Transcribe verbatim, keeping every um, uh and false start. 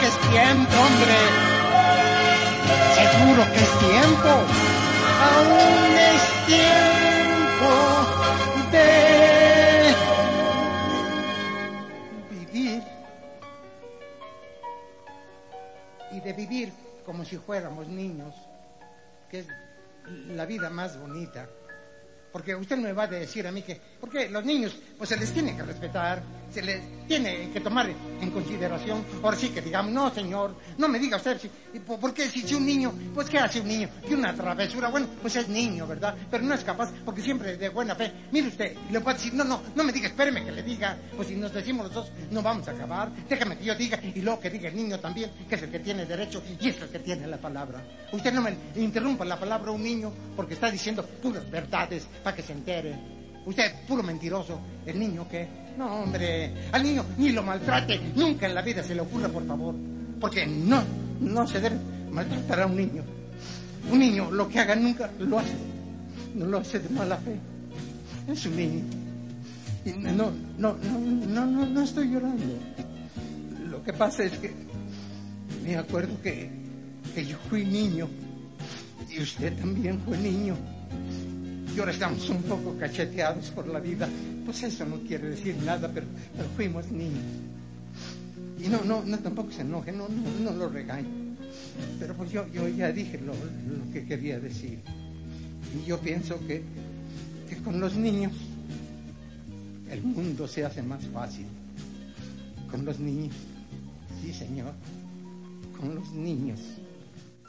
que es tiempo, hombre. Seguro que es tiempo. Aún es tiempo de vivir. Y de vivir como si fuéramos niños, que es la vida más bonita. Porque usted me va a decir a mí que, porque los niños, pues se les tiene que respetar, se les tiene que tomar en consideración. Ahora sí que digamos, no señor, no me diga usted, si, porque si, si un niño, pues ¿qué hace un niño? Que una travesura, bueno, pues es niño, ¿verdad? Pero no es capaz, porque siempre de buena fe. Mire usted, le va a decir, no, no, no me diga, espéreme que le diga, pues si nos decimos los dos, no vamos a acabar. Déjame que yo diga, y luego que diga el niño también, que es el que tiene derecho, y es el que tiene la palabra. Usted no me interrumpa la palabra a un niño, porque está diciendo puras verdades, para que se entere. Usted, puro mentiroso. ¿El niño qué? No, hombre, al niño ni lo maltrate. Nunca en la vida se le ocurra, por favor. Porque no, no se debe maltratar a un niño. Un niño, lo que haga nunca lo hace. No lo hace de mala fe. Es un niño. Y no, no, no, no, no, no estoy llorando. Lo que pasa es que me acuerdo que, que yo fui niño. Y usted también fue niño. Y ahora estamos un poco cacheteados por la vida. Pues eso no quiere decir nada, pero, pero fuimos niños. Y no, no, no, tampoco se enoje, no, no, no lo regañe. Pero pues yo, yo ya dije lo, lo que quería decir. Y yo pienso que, que con los niños el mundo se hace más fácil. Con los niños, sí señor, con los niños.